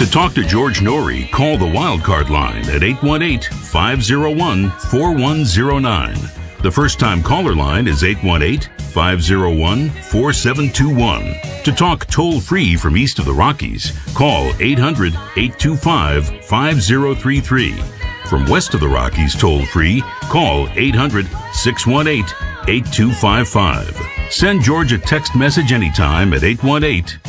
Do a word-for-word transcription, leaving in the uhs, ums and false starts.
talk to George Norrie, call the Wildcard line at eight one eight, five oh one, four one oh nine. The first-time caller line is eight one eight, five oh one, four seven two one. To talk toll-free from east of the Rockies, call eight hundred, eight two five, five oh three three. From west of the Rockies toll-free, call eight hundred, six one eight, eight two five five. Send George a text message anytime at eight one eight,